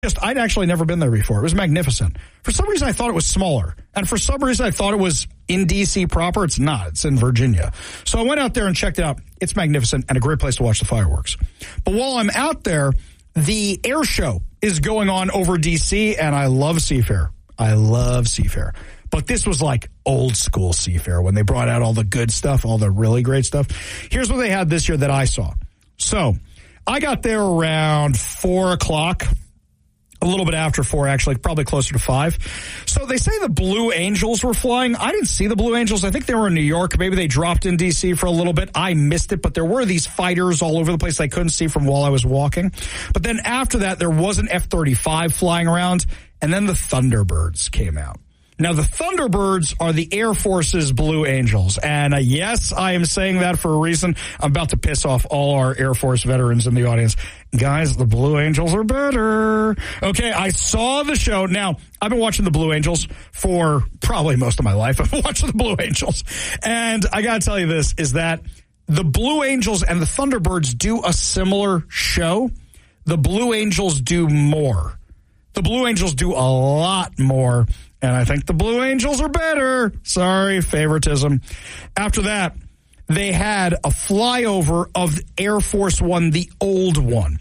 I'd actually never been there before. It was magnificent. For some reason, I thought it was smaller. And for some reason, I thought it was in D.C. proper. It's not. It's in Virginia. So I went out there and checked it out. It's magnificent and a great place to watch the fireworks. But while I'm out there, the air show is going on over D.C., and I love Seafair. I love Seafair. But this was like old school Seafair when they brought out all the good stuff, all the really great stuff. Here's what they had this year that I saw. So I got there around 4 o'clock. A little bit after 4, actually, probably closer to 5. So they say the Blue Angels were flying. I didn't see the Blue Angels. I think they were in New York. Maybe they dropped in D.C. for a little bit. I missed it, but there were these fighters all over the place I couldn't see from while I was walking. But then after that, there was an F-35 flying around, and then the Thunderbirds came out. Now, the Thunderbirds are the Air Force's Blue Angels. And yes, I am saying that for a reason. I'm about to piss off all our Air Force veterans in the audience. Guys, the Blue Angels are better. Okay, I saw the show. Now, I've been watching the Blue Angels for probably most of my life. I've been watching the Blue Angels. And I got to tell you this, is that the Blue Angels and the Thunderbirds do a similar show. The Blue Angels do more. The Blue Angels do a lot more. And I think the Blue Angels are better. Sorry, favoritism. After that, they had a flyover of Air Force One, the old one.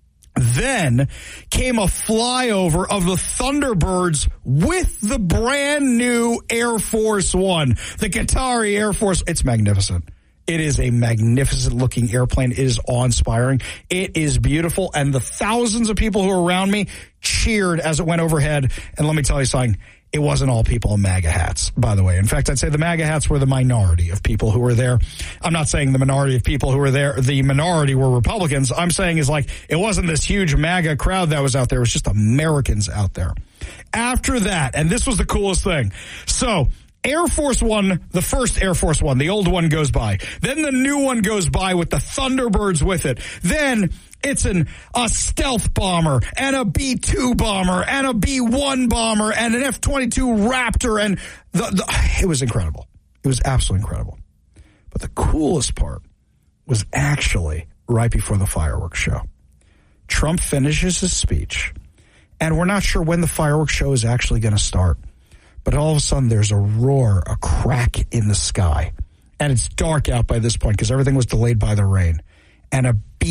Then came a flyover of the Thunderbirds with the brand new Air Force One, the Qatari Air Force. It's magnificent. It is a magnificent looking airplane. It is awe-inspiring. It is beautiful. And the thousands of people who were around me cheered as it went overhead. And let me tell you something. It wasn't all people in MAGA hats, by the way. In fact, I'd say the MAGA hats were the minority of people who were there. I'm not saying the minority of people who were there, the minority were Republicans. I'm saying is like, it wasn't this huge MAGA crowd that was out there. It was just Americans out there. After that, and this was the coolest thing. So, Air Force One, the first Air Force One, the old one goes by. Then the new one goes by with the Thunderbirds with it. Then it's a stealth bomber and a B-2 bomber and a B-1 bomber and an F-22 Raptor. And it was incredible. It was absolutely incredible. But the coolest part was actually right before the fireworks show. Trump finishes his speech, and we're not sure when the fireworks show is actually going to start. But all of a sudden, there's a roar, a crack in the sky. And it's dark out by this point because everything was delayed by the rain. And a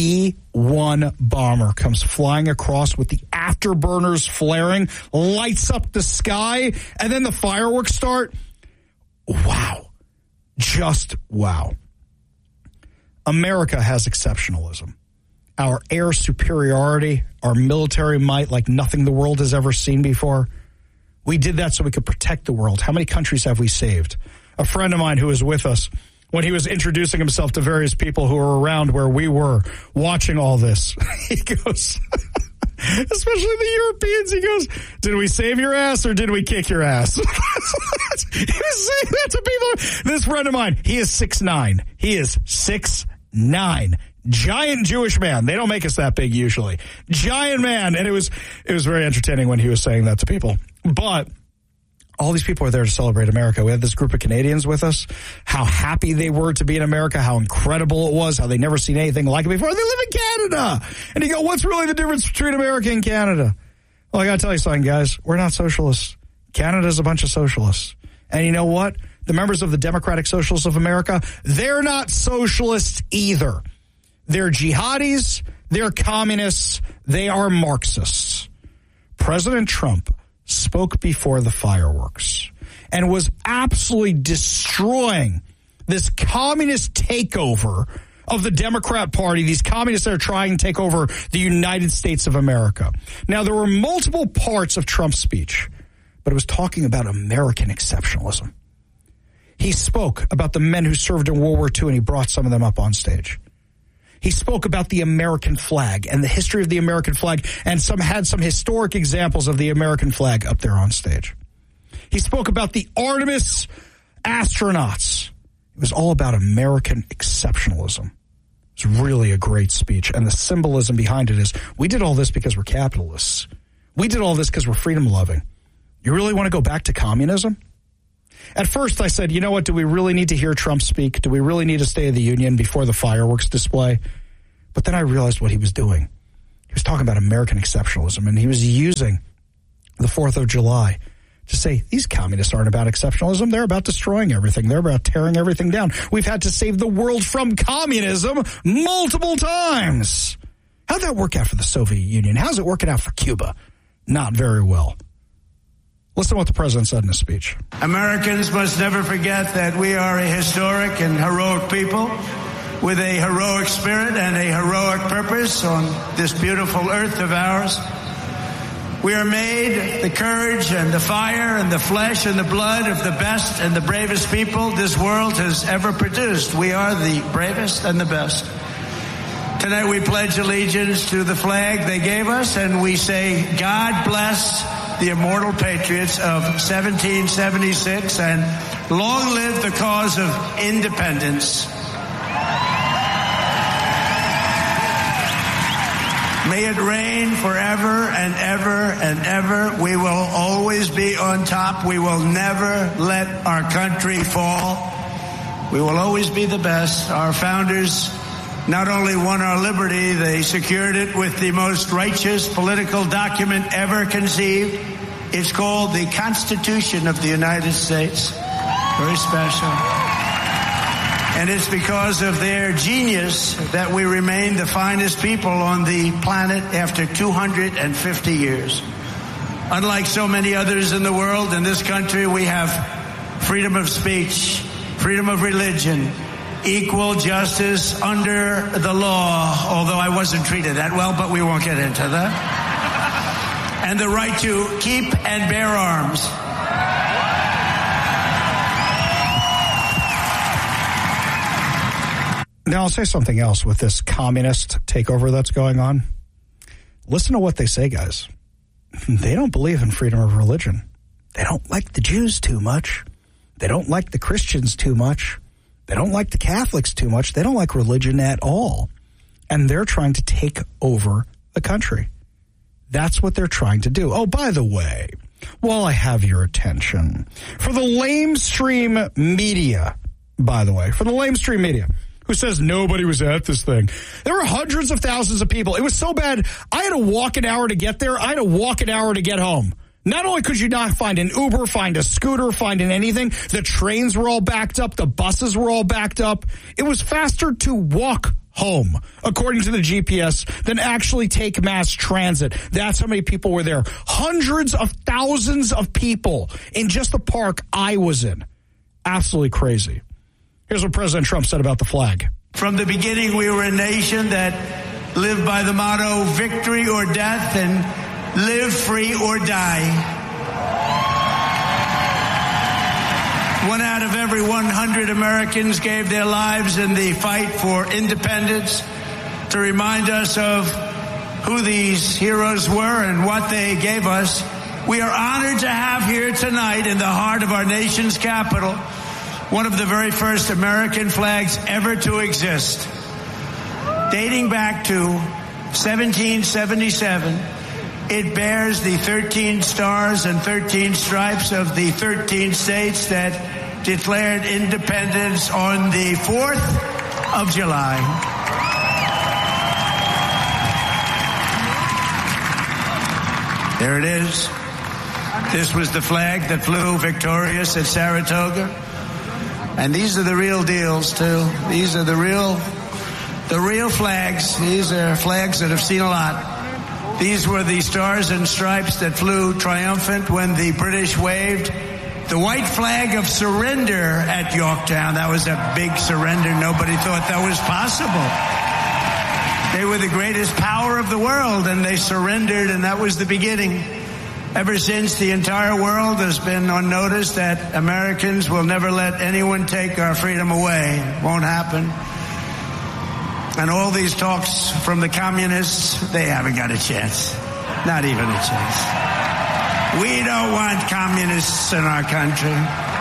B-1 bomber comes flying across with the afterburners flaring, lights up the sky, and then the fireworks start. Wow. Just wow. America has exceptionalism. Our air superiority, our military might like nothing the world has ever seen before. We did that so we could protect the world. How many countries have we saved? A friend of mine who was with us when he was introducing himself to various people who were around where we were watching all this, he goes, especially the Europeans, he goes, did we save your ass or did we kick your ass? He was saying that to people. This friend of mine, he is 6'9". He is 6'9". Giant Jewish man. They don't make us that big usually. Giant man. And it was very entertaining when he was saying that to people. But all these people are there to celebrate America. We had this group of Canadians with us, how happy they were to be in America, how incredible it was, how they never seen anything like it before. They live in Canada. And you go, what's really the difference between America and Canada? Well, I got to tell you something, guys. We're not socialists. Canada's a bunch of socialists. And you know what? The members of the Democratic Socialists of America, they're not socialists either. They're jihadis, they're communists, they are Marxists. President Trump spoke before the fireworks and was absolutely destroying this communist takeover of the Democrat Party, these communists that are trying to take over the United States of America. Now, there were multiple parts of Trump's speech, but it was talking about American exceptionalism. He spoke about the men who served in World War II, and he brought some of them up on stage. He spoke about the American flag and the history of the American flag, and had some historic examples of the American flag up there on stage. He spoke about the Artemis astronauts. It was all about American exceptionalism. It was really a great speech, and the symbolism behind it is we did all this because we're capitalists. We did all this because we're freedom-loving. You really want to go back to communism? At first, I said, you know what, do we really need to hear Trump speak? Do we really need a State of the Union before the fireworks display? But then I realized what he was doing. He was talking about American exceptionalism, and he was using the 4th of July to say these communists aren't about exceptionalism. They're about destroying everything. They're about tearing everything down. We've had to save the world from communism multiple times. How'd that work out for the Soviet Union? How's it working out for Cuba? Not very well. Listen to what the president said in his speech. Americans must never forget that we are a historic and heroic people with a heroic spirit and a heroic purpose on this beautiful earth of ours. We are made the courage and the fire and the flesh and the blood of the best and the bravest people this world has ever produced. We are the bravest and the best. Tonight we pledge allegiance to the flag they gave us, and we say, God bless the immortal patriots of 1776, and long live the cause of independence. May it reign forever and ever and ever. We will always be on top. We will never let our country fall. We will always be the best. Our founders not only won our liberty, they secured it with the most righteous political document ever conceived. It's called the Constitution of the United States. Very special. And it's because of their genius that we remain the finest people on the planet after 250 years. Unlike so many others in the world, in this country we have freedom of speech, freedom of religion, equal justice under the law, although I wasn't treated that well, but we won't get into that. And the right to keep and bear arms. Now, I'll say something else with this communist takeover that's going on. Listen to what they say, guys. They don't believe in freedom of religion. They don't like the Jews too much. They don't like the Christians too much. They don't like the Catholics too much. They don't like religion at all. And they're trying to take over the country. That's what they're trying to do. Oh, by the way, while I have your attention, for the lamestream media, who says nobody was at this thing. There were hundreds of thousands of people. It was so bad, I had to walk an hour to get there. I had to walk an hour to get home. Not only could you not find an Uber, find a scooter, find anything, the trains were all backed up, the buses were all backed up. It was faster to walk home, according to the GPS, than actually take mass transit. That's how many people were there. Hundreds of thousands of people in just the park I was in. Absolutely crazy. Here's what President Trump said about the flag. From the beginning, we were a nation that lived by the motto, victory or death, and live free or die. 1 out of every 100 Americans gave their lives in the fight for independence to remind us of who these heroes were and what they gave us. We are honored to have here tonight in the heart of our nation's capital one of the very first American flags ever to exist. Dating back to 1777, it bears the 13 stars and 13 stripes of the 13 states that declared independence on the 4th of July. There it is. This was the flag that flew victorious at Saratoga. And these are the real deals, too. These are the real flags. These are flags that have seen a lot. These were the stars and stripes that flew triumphant when the British waved the white flag of surrender at Yorktown. That was a big surrender. Nobody thought that was possible. They were the greatest power of the world, and they surrendered, and that was the beginning. Ever since, the entire world has been on notice that Americans will never let anyone take our freedom away. It won't happen. And all these talks from the communists, they haven't got a chance. Not even a chance. We don't want communists in our country.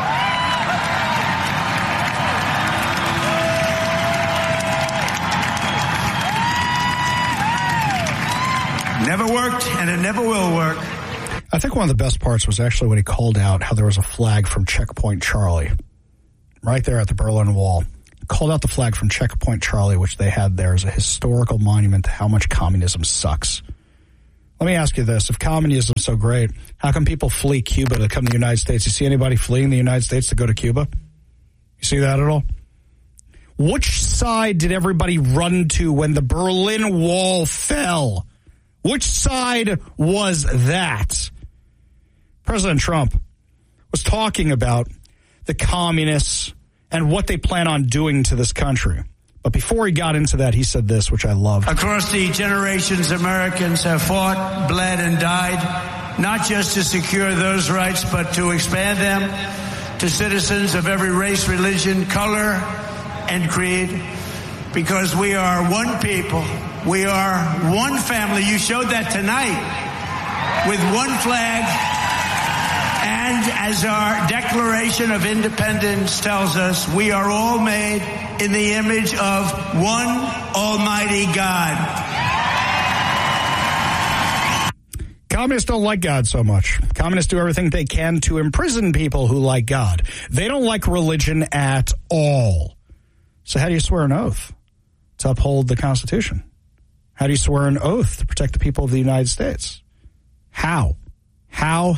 Never worked, and it never will work. I think one of the best parts was actually when he called out how there was a flag from Checkpoint Charlie right there at the Berlin Wall. Called out the flag from Checkpoint Charlie, which they had there as a historical monument to how much communism sucks. Let me ask you this. If communism is so great, how come people flee Cuba to come to the United States? You see anybody fleeing the United States to go to Cuba? You see that at all? Which side did everybody run to when the Berlin Wall fell? Which side was that? President Trump was talking about the communists and what they plan on doing to this country. But before he got into that, he said this, which I love. Across the generations, Americans have fought, bled, and died, not just to secure those rights, but to expand them to citizens of every race, religion, color, and creed. Because we are one people. We are one family. You showed that tonight with one flag. And as our Declaration of Independence tells us, we are all made in the image of one Almighty God. Communists don't like God so much. Communists do everything they can to imprison people who like God. They don't like religion at all. So how do you swear an oath to uphold the Constitution? How do you swear an oath to protect the people of the United States? How? How?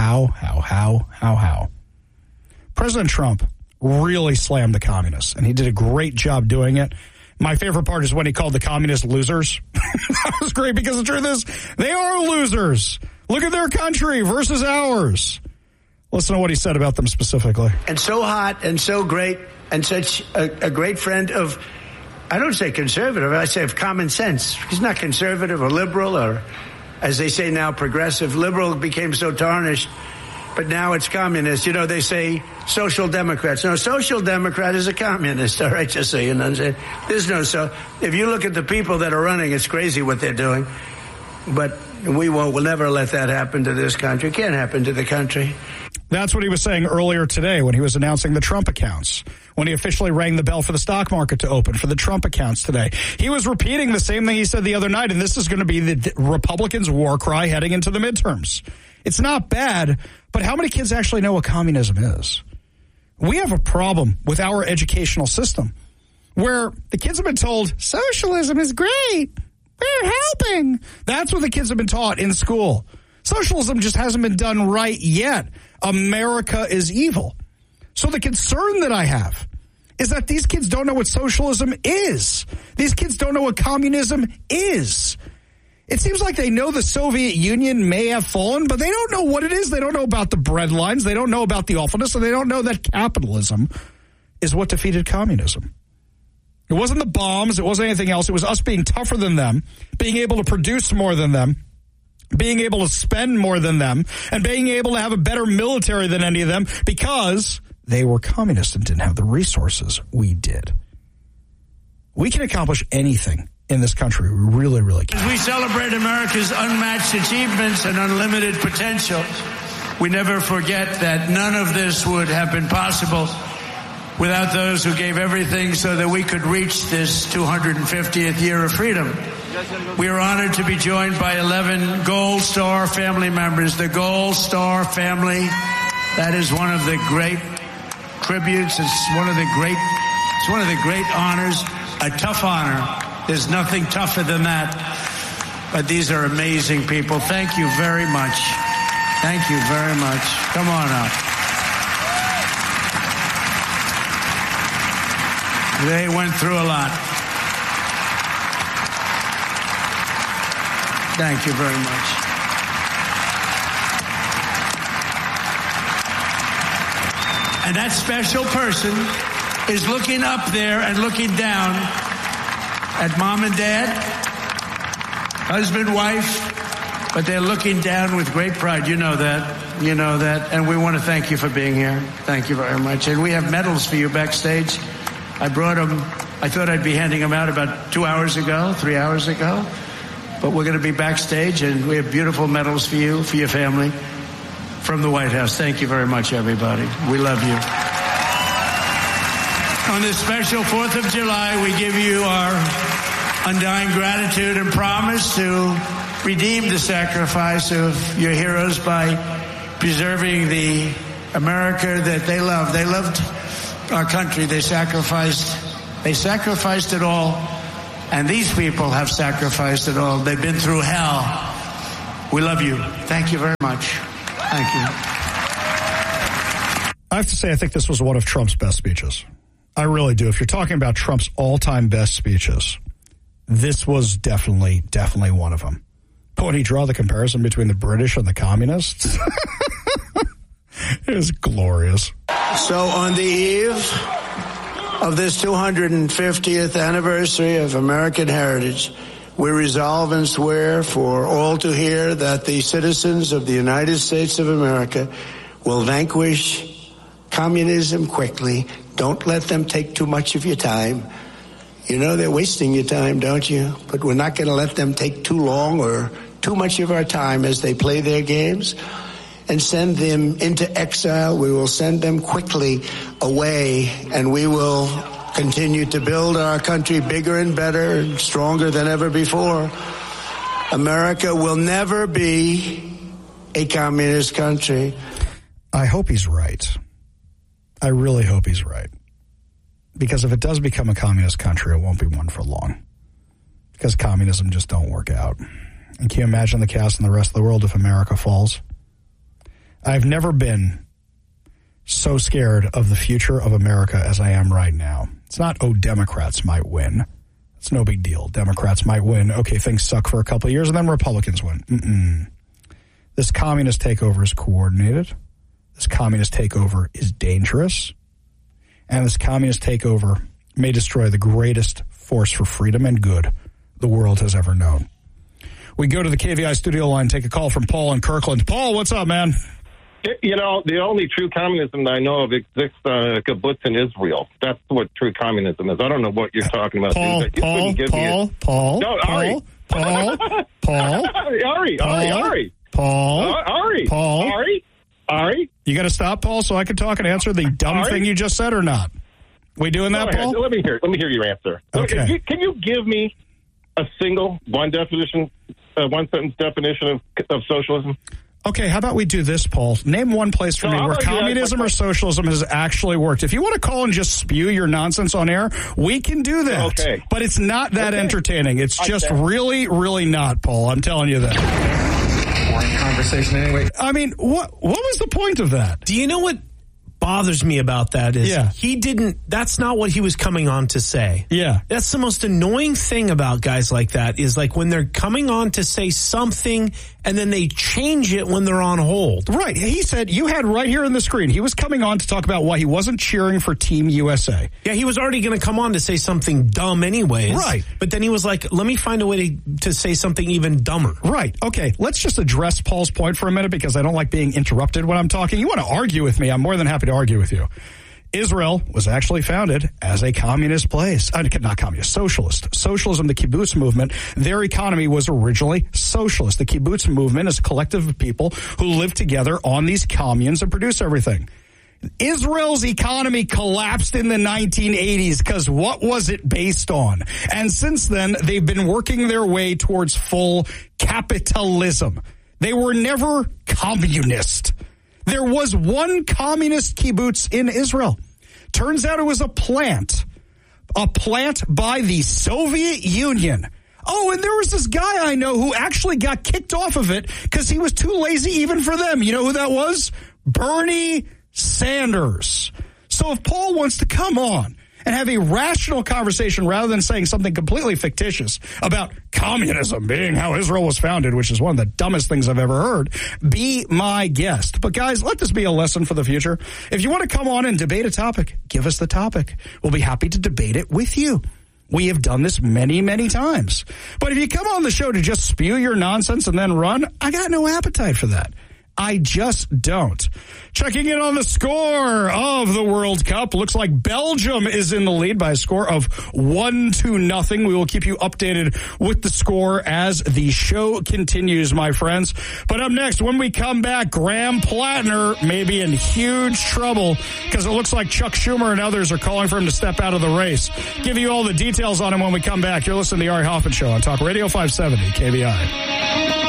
President Trump really slammed the communists, and he did a great job doing it. My favorite part is when he called the communists losers. That was great because the truth is, they are losers. Look at their country versus ours. Listen to what he said about them specifically. And so hot and so great and such a great friend of, I don't say conservative, I say of common sense. He's not conservative or liberal or, as they say now, progressive. Liberal became so tarnished, but now it's communist. You know, they say social democrats. No, social democrat is a communist, all right, just so you know. There's no, so if you look at the people that are running, it's crazy what they're doing. But we'll never let that happen to this country. It can't happen to the country. That's what he was saying earlier today when he was announcing the Trump accounts, when he officially rang the bell for the stock market to open for the Trump accounts today. He was repeating the same thing he said the other night, and this is going to be the Republicans' war cry heading into the midterms. It's not bad, but how many kids actually know what communism is? We have a problem with our educational system where the kids have been told socialism is great. We're helping. That's what the kids have been taught in school. Socialism just hasn't been done right yet. America is evil. So the concern that I have is that these kids don't know what socialism is. These kids don't know what communism is. It seems like they know the Soviet Union may have fallen, but they don't know what it is. They don't know about the breadlines. They don't know about the awfulness, and they don't know that capitalism is what defeated communism. It wasn't the bombs. It wasn't anything else. It was us being tougher than them, being able to produce more than them, being able to spend more than them, and being able to have a better military than any of them because they were communists and didn't have the resources we did. We can accomplish anything in this country. We really, really can. As we celebrate America's unmatched achievements and unlimited potential, we never forget that none of this would have been possible without those who gave everything so that we could reach this 250th year of freedom. We are honored to be joined by 11 Gold Star family members. The Gold Star family, that is one of the great tributes. It's one of the great honors, a tough honor. There's nothing tougher than that. But these are amazing people. Thank you very much. Thank you very much. Come on up. They went through a lot. Thank you very much. And that special person is looking up there and looking down at mom and dad, husband, wife, but they're looking down with great pride. You know that. You know that. And we want to thank you for being here. Thank you very much. And we have medals for you backstage. I brought them. I thought I'd be handing them out about 3 hours ago. But we're going to be backstage, and we have beautiful medals for you, for your family, from the White House. Thank you very much, everybody. We love you. On this special 4th of July, we give you our undying gratitude and promise to redeem the sacrifice of your heroes by preserving the America that they loved. They loved our country. They sacrificed it all. And these people have sacrificed it all. They've been through hell. We love you. Thank you very much. Thank you. I have to say, I think this was one of Trump's best speeches. I really do. If you're talking about Trump's all-time best speeches, this was definitely one of them. But when you draw the comparison between the British and the communists, it was glorious. So on the eve of this 250th anniversary of American heritage, we resolve and swear for all to hear that the citizens of the United States of America will vanquish communism quickly. Don't let them take too much of your time. You know they're wasting your time, don't you? But we're not going to let them take too long or too much of our time as they play their games and send them into exile. We will send them quickly away, and we will continue to build our country bigger and better and stronger than ever before. America will never be a communist country. I hope he's right. I really hope he's right. Because if it does become a communist country, it won't be one for long. Because communism just don't work out. And can you imagine the chaos in the rest of the world if America falls? I've never been so scared of the future of America as I am right now. It's not, oh, Democrats might win. It's no big deal. Democrats might win. Okay, things suck for a couple of years, and then Republicans win. This communist takeover is coordinated. This communist takeover is dangerous. And this communist takeover may destroy the greatest force for freedom and good the world has ever known. We go to the KVI studio line, take a call from Paul in Kirkland. Paul, what's up, man? You know, the only true communism that I know of exists a kibbutz in Israel. That's what true communism is. I don't know what you're talking about. Paul. No, Ari. Ari. You got to stop, Paul, so I can talk and answer the dumb thing you just said or not? We doing that, Paul? Let me hear your answer. Okay. Can you give me a single one sentence definition of socialism? Okay, how about we do this, Paul? Name one place for me where communism or socialism has actually worked. If you want to call and just spew your nonsense on air, we can do that. Okay. But it's not that entertaining. It's just really, really not, Paul. I'm telling you that. Boring conversation anyway. I mean, what was the point of that? Do you know what bothers me about that is that's not what he was coming on to say. Yeah. That's the most annoying thing about guys like that is like when they're coming on to say something and then they change it when they're on hold. Right. He said, you had right here on the screen, he was coming on to talk about why he wasn't cheering for Team USA. Yeah, he was already going to come on to say something dumb anyways. Right. But then he was like, let me find a way to say something even dumber. Right. Okay. Let's just address Paul's point for a minute because I don't like being interrupted when I'm talking. You want to argue with me, I'm more than happy to argue with you. Israel was actually founded as a communist place. Not communist, socialist. Socialism, the kibbutz movement, their economy was originally socialist. The kibbutz movement is a collective of people who live together on these communes and produce everything. Israel's economy collapsed in the 1980s because what was it based on? And since then, they've been working their way towards full capitalism. They were never communist. There was one communist kibbutz in Israel. Turns out it was a plant by the Soviet Union. Oh, and there was this guy I know who actually got kicked off of it because he was too lazy even for them. You know who that was? Bernie Sanders. So if Paul wants to come on and have a rational conversation rather than saying something completely fictitious about communism being how Israel was founded, which is one of the dumbest things I've ever heard, be my guest. But guys, let this be a lesson for the future. If you want to come on and debate a topic, give us the topic. We'll be happy to debate it with you. We have done this many, many times. But if you come on the show to just spew your nonsense and then run, I got no appetite for that. I just don't. Checking in on the score of the World Cup. Looks like Belgium is in the lead by a score of 1-0. We will keep you updated with the score as the show continues, my friends. But up next, when we come back, Graham Plattner may be in huge trouble because it looks like Chuck Schumer and others are calling for him to step out of the race. Give you all the details on him when we come back. You're listening to the Ari Hoffman Show on Talk Radio 570 KBI.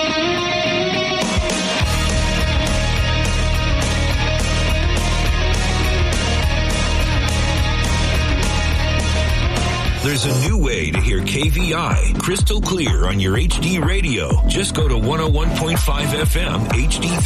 There's There's a new way to hear KVI crystal clear on your HD radio. Just go to 101.5 FM HD3.